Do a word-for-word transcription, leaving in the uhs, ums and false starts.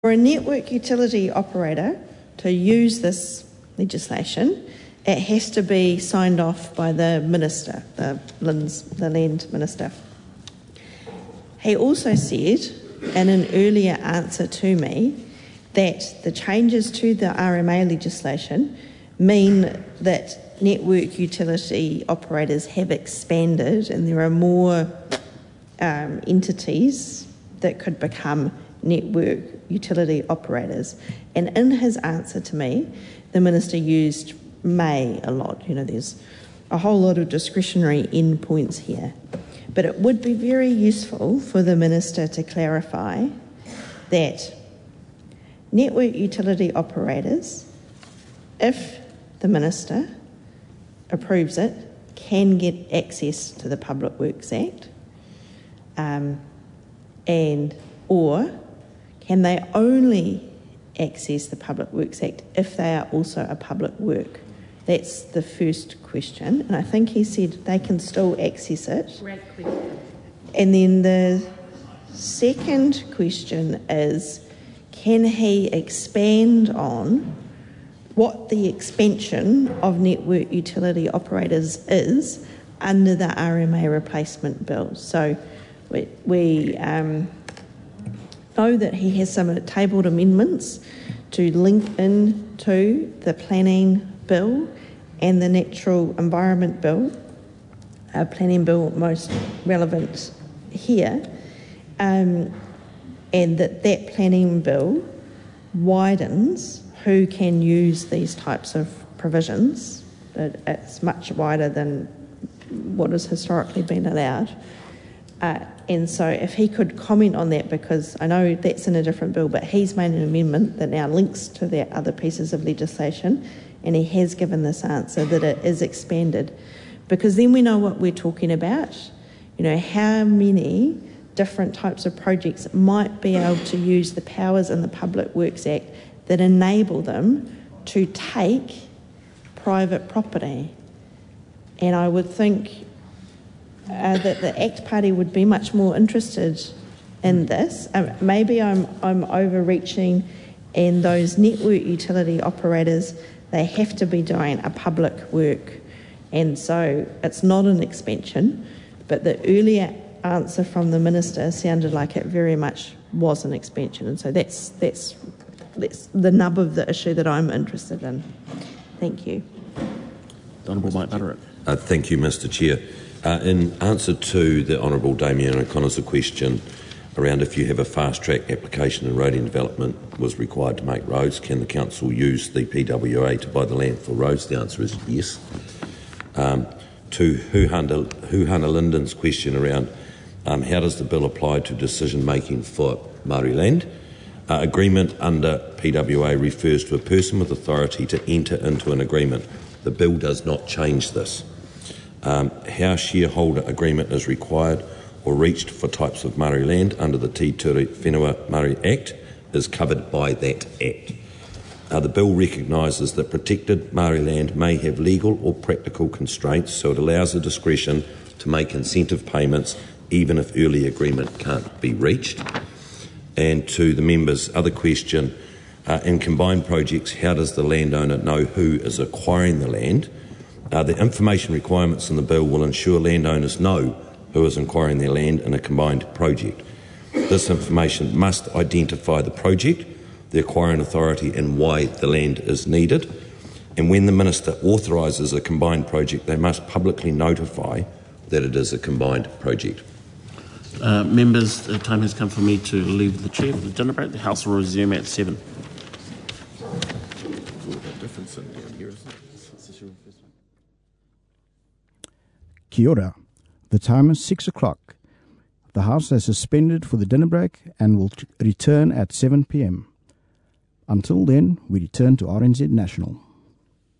For a network utility operator to use this legislation, it has to be signed off by the minister, the, the land minister. He also said in an earlier answer to me that the changes to the R M A legislation mean that network utility operators have expanded and there are more um, entities that could become network utility operators. And in his answer to me, the minister used may a lot. You know, there's a whole lot of discretionary endpoints here. But it would be very useful for the minister to clarify that network utility operators, if the minister approves it, can get access to the Public Works Act, um, and or can they only access the Public Works Act if they are also a public work? That's the first question. And I think he said they can still access it. Great question. And then the second question is, can he expand on what the expansion of network utility operators is under the R M A replacement bill? So we, we um, know that he has some tabled amendments to link in to the planning bill and the natural environment bill, uh, planning bill most relevant here, um, and that that planning bill widens who can use these types of provisions. That it's much wider than what has historically been allowed. Uh, and so if he could comment on that, because I know that's in a different bill, but he's made an amendment that now links to the other pieces of legislation, and he has given this answer that it is expanded, because then we know what we're talking about. You know, how many different types of projects might be able to use the powers in the Public Works Act that enable them to take private property. And I would think uh, that the ACT Party would be much more interested in this. Um, maybe I'm, I'm overreaching, and those network utility operators, they have to be doing a public work. And so it's not an expansion, but the earlier answer from the minister sounded like it very much was an expansion. And so that's that's that's the nub of the issue that I'm interested in. Thank you. The Honourable Mike Butterick. Uh, thank you, Mister Chair. Uh, in answer to the Honourable Damien O'Connor's question around if you have a fast-track application and roading development was required to make roads, can the council use the P W A to buy the land for roads? The answer is yes. Um, to Huhana Linden's question around um, how does the bill apply to decision-making for Māori land? Uh, agreement under P W A refers to a person with authority to enter into an agreement. The bill does not change this. Um, how shareholder agreement is required or reached for types of Māori land under the Te Ture Whenua Māori Act is covered by that Act. Uh, the bill recognises that protected Māori land may have legal or practical constraints, so it allows the discretion to make incentive payments even if early agreement can't be reached. And to the member's other question, uh, in combined projects, how does the landowner know who is acquiring the land? Uh, the information requirements in the bill will ensure landowners know who is acquiring their land in a combined project. This information must identify the project, the acquiring authority and why the land is needed. And when the Minister authorises a combined project, they must publicly notify that it is a combined project. Uh, members, the time has come for me to leave the chair for the dinner break. The House will resume at seven. Kia ora. The time is six o'clock. The House has suspended for the dinner break and will t- return at seven p.m. Until then, we return to R N Z National.